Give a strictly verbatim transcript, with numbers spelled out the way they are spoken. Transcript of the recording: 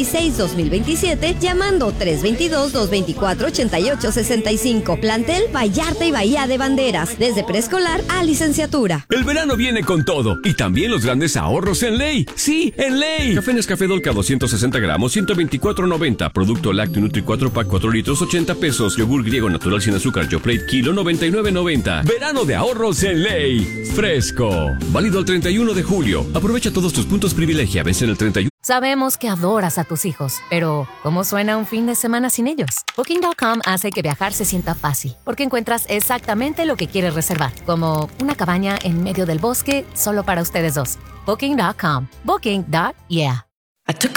veintiséis dos mil veintisiete llamando tres dos dos, dos dos cuatro, ocho ocho seis cinco. Plantel Vallarta y Bahía de Banderas, desde preescolar a licenciatura. El verano viene con todo y también los grandes ahorros en Ley. Sí, en Ley. Café Nescafé Dolca doscientos sesenta gramos, ciento veinticuatro noventa. Producto lácteo Nutri cuatro pack cuatro litros, ochenta pesos. Yogur griego natural sin azúcar Yoplait kilo, noventa y nueve noventa. Verano de ahorros en Ley. Fresco. Válido al treinta y uno de julio. Aprovecha todos tus puntos privilegia. Vence en el treinta y uno. Sabemos que adoras a tus hijos, pero ¿cómo suena un fin de semana sin ellos? Booking punto com hace que viajar se sienta fácil, porque encuentras exactamente lo que quieres reservar, como una cabaña en medio del bosque solo para ustedes dos. Booking punto com. Booking. Yeah.